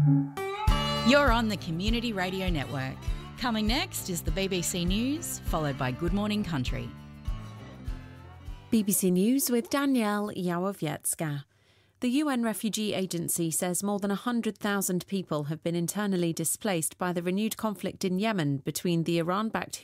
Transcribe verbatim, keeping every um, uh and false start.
You're on the Community Radio Network. Coming next is the B B C News, followed by Good Morning Country. B B C News with Danielle Yawowiecka. The U N Refugee Agency says more than one hundred thousand people have been internally displaced by the renewed conflict in Yemen between the Iran-backed